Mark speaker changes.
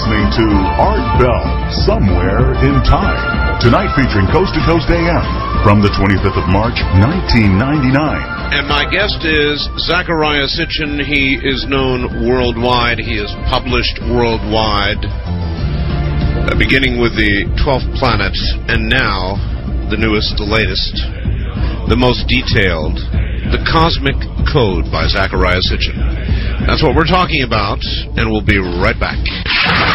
Speaker 1: listening to Art Bell, Somewhere in Time. Tonight featuring Coast to Coast AM from the 25th of March, 1999.
Speaker 2: And my guest is Zecharia Sitchin. He is known worldwide. He is published worldwide, beginning with the 12th Planet, and now the newest, the latest, the most detailed, The Cosmic Code by Zecharia Sitchin. That's what we're talking about, and we'll be right back.